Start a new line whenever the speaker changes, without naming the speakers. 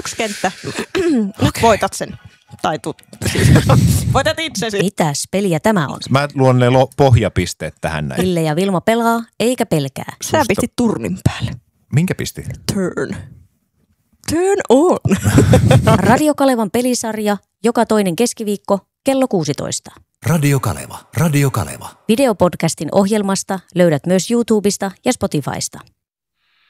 Yksi kenttä. Nyt voitat sen. Tai voitat itsesi.
Mitäs peliä tämä on?
Mä luon ne pohjapisteet tähän näin.
Ville ja Vilma pelaa, eikä pelkää.
Sä pistit turnin päälle.
Minkä pisti?
Turn on.
Radio Kalevan pelisarja joka toinen keskiviikko kello 16.
Radio Kaleva, Radio Kaleva.
Videopodcastin ohjelmasta löydät myös YouTubesta ja Spotifysta.